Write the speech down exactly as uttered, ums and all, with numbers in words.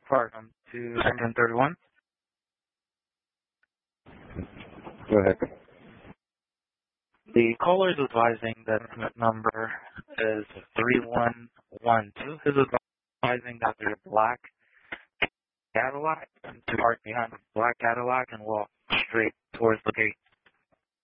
Farnham to one thirty-one. Go ahead. The caller is advising that the number is three one one two. He's advising that there's a black Cadillac and to park behind the black Cadillac and walk straight towards the gate.